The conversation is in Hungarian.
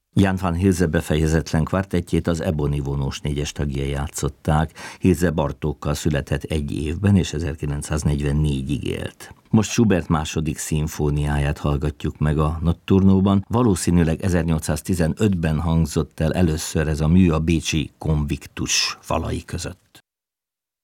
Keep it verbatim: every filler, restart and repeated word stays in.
Jan van Hilse befejezetlen kvartettjét az Ebony vonós négyes tagjai játszották. Hilse Bartókkal született egy évben, és ezerkilencszáznegyvennégyig élt. Most Schubert második szimfóniáját hallgatjuk meg a Notturnóban. Valószínűleg ezernyolcszáztizenötben hangzott el először ez a mű a bécsi Konviktus falai között.